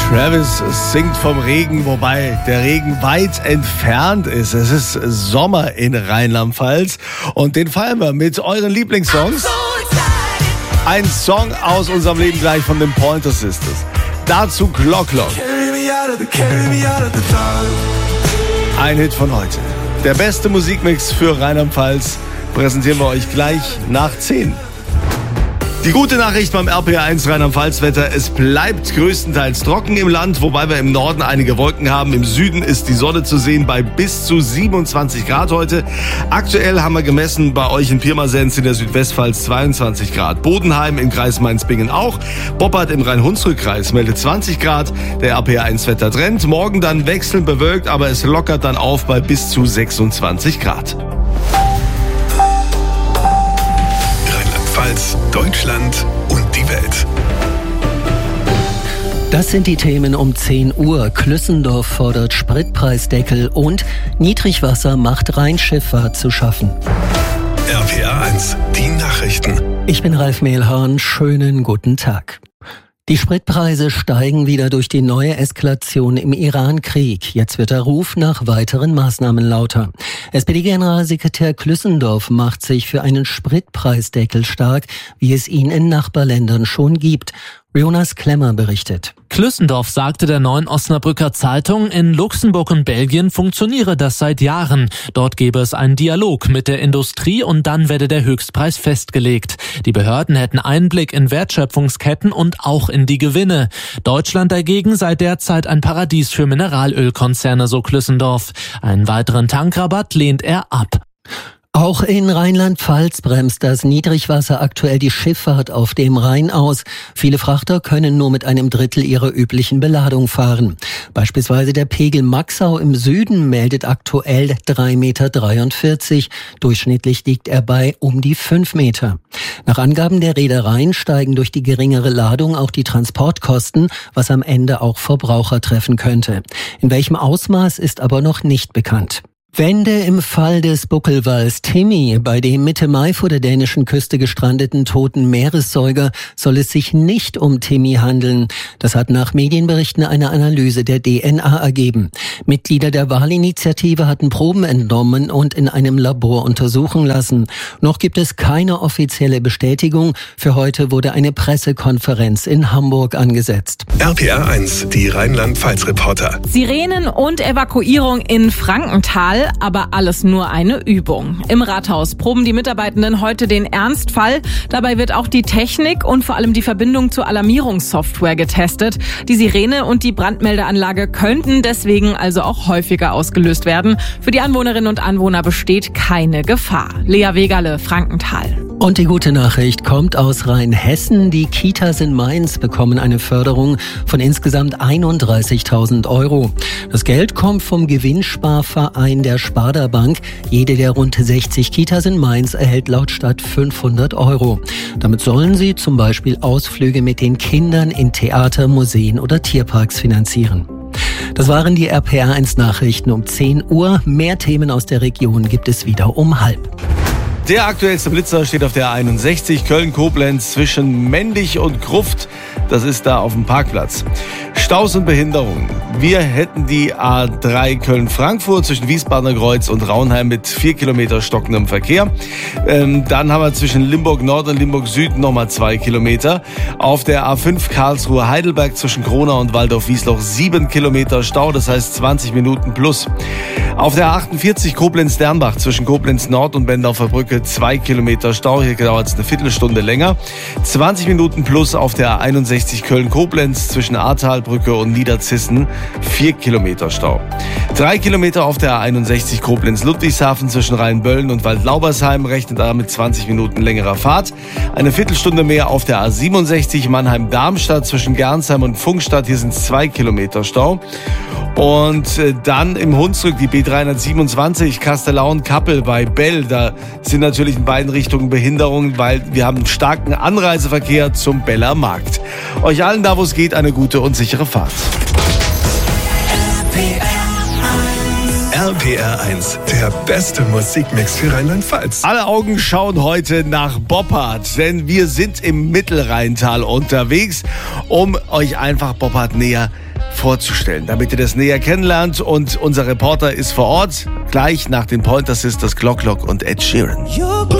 Travis singt vom Regen, wobei der Regen weit entfernt ist. Es ist Sommer in Rheinland-Pfalz und den feiern wir mit euren Lieblingssongs. Ein Song aus unserem Leben gleich von den Pointer Sisters. Dazu Clock Clock. Ein Hit von heute. Der beste Musikmix für Rheinland-Pfalz präsentieren wir euch gleich nach 10. Die gute Nachricht beim RPR1 Rheinland-Pfalz-Wetter: Es bleibt größtenteils trocken im Land, wobei wir im Norden einige Wolken haben. Im Süden ist die Sonne zu sehen bei bis zu 27 Grad heute. Aktuell haben wir gemessen bei euch in Pirmasens in der Südwestpfalz 22 Grad. Bodenheim im Kreis Mainz-Bingen auch. Boppard im Rhein-Hunsrück-Kreis meldet 20 Grad. Der RPR1-Wettertrend. Morgen dann wechselnd bewölkt, aber es lockert dann auf bei bis zu 26 Grad. Deutschland und die Welt. Das sind die Themen um 10 Uhr. Klüssendorf fordert Spritpreisdeckel und Niedrigwasser macht Rheinschifffahrt zu schaffen. RPR1, die Nachrichten. Ich bin Ralf Mehlhahn, schönen guten Tag. Die Spritpreise steigen wieder durch die neue Eskalation im Iran-Krieg. Jetzt wird der Ruf nach weiteren Maßnahmen lauter. SPD-Generalsekretär Klüssendorf macht sich für einen Spritpreisdeckel stark, wie es ihn in Nachbarländern schon gibt. Jonas Klemmer berichtet. Klüssendorf sagte der Neuen Osnabrücker Zeitung, in Luxemburg und Belgien funktioniere das seit Jahren. Dort gebe es einen Dialog mit der Industrie und dann werde der Höchstpreis festgelegt. Die Behörden hätten Einblick in Wertschöpfungsketten und auch in die Gewinne. Deutschland dagegen sei derzeit ein Paradies für Mineralölkonzerne, so Klüssendorf. Einen weiteren Tankrabatt lehnt er ab. Auch in Rheinland-Pfalz bremst das Niedrigwasser aktuell die Schifffahrt auf dem Rhein aus. Viele Frachter können nur mit einem Drittel ihrer üblichen Beladung fahren. Beispielsweise der Pegel Maxau im Süden meldet aktuell 3,43 Meter. Durchschnittlich liegt er bei um die 5 Meter. Nach Angaben der Reedereien steigen durch die geringere Ladung auch die Transportkosten, was am Ende auch Verbraucher treffen könnte. In welchem Ausmaß ist aber noch nicht bekannt. Wende im Fall des Buckelwals Timmy. Bei dem Mitte Mai vor der dänischen Küste gestrandeten toten Meeressäuger soll es sich nicht um Timmy handeln. Das hat nach Medienberichten eine Analyse der DNA ergeben. Mitglieder der Wahlinitiative hatten Proben entnommen und in einem Labor untersuchen lassen. Noch gibt es keine offizielle Bestätigung. Für heute wurde eine Pressekonferenz in Hamburg angesetzt. RPR1, die Rheinland-Pfalz-Reporter. Sirenen und Evakuierung in Frankenthal. Aber alles nur eine Übung. Im Rathaus proben die Mitarbeitenden heute den Ernstfall. Dabei wird auch die Technik und vor allem die Verbindung zur Alarmierungssoftware getestet. Die Sirene und die Brandmeldeanlage könnten deswegen also auch häufiger ausgelöst werden. Für die Anwohnerinnen und Anwohner besteht keine Gefahr. Lea Wegerle, Frankenthal. Und die gute Nachricht kommt aus Rheinhessen. Die Kitas in Mainz bekommen eine Förderung von insgesamt 31.000 €. Das Geld kommt vom Gewinnsparverein der Sparda Bank. Jede der rund 60 Kitas in Mainz erhält laut Stadt 500 €. Damit sollen sie zum Beispiel Ausflüge mit den Kindern in Theater, Museen oder Tierparks finanzieren. Das waren die RPR1 Nachrichten um 10 Uhr. Mehr Themen aus der Region gibt es wieder um 12:30. Der aktuellste Blitzer steht auf der 61 Köln-Koblenz zwischen Mendig und Gruft. Das ist da auf dem Parkplatz. Staus und Behinderungen. Wir hätten die A3 Köln-Frankfurt zwischen Wiesbadener Kreuz und Raunheim mit 4 Kilometer stockendem Verkehr. Dann haben wir zwischen Limburg Nord und Limburg Süd nochmal 2 Kilometer. Auf der A5 Karlsruhe-Heidelberg zwischen Kronau und Waldorf-Wiesloch 7 Kilometer Stau, das heißt 20 Minuten plus. Auf der 48 Koblenz-Dernbach zwischen Koblenz Nord und Bendorfer Brücke 2 Kilometer Stau. Hier dauert es eine Viertelstunde länger. 20 Minuten plus auf der 61 Köln-Koblenz zwischen Ahrtalbrücke und Niederzissen 4 Kilometer Stau. 3 Kilometer auf der 61 Koblenz-Ludwigshafen zwischen Rheinböllen und Waldlaubersheim, rechnet damit 20 Minuten längerer Fahrt. Eine Viertelstunde mehr auf der A67 Mannheim-Darmstadt zwischen Gernsheim und Pfungstadt. Hier sind es 2 Kilometer Stau. Und dann im Hunsrück die B327 Kastellaun-Kappel bei Bell. Da sind natürlich in beiden Richtungen Behinderungen, weil wir haben einen starken Anreiseverkehr zum Beller Markt. Euch allen da, wo es geht, eine gute und sichere Fahrt. RPR1, der beste Musikmix für Rheinland-Pfalz. Alle Augen schauen heute nach Boppard, denn wir sind im Mittelrheintal unterwegs, um euch einfach Boppard näher vorzustellen, damit ihr das näher kennenlernt. Und unser Reporter ist vor Ort, gleich nach den Pointer Sisters, Glock und Ed Sheeran.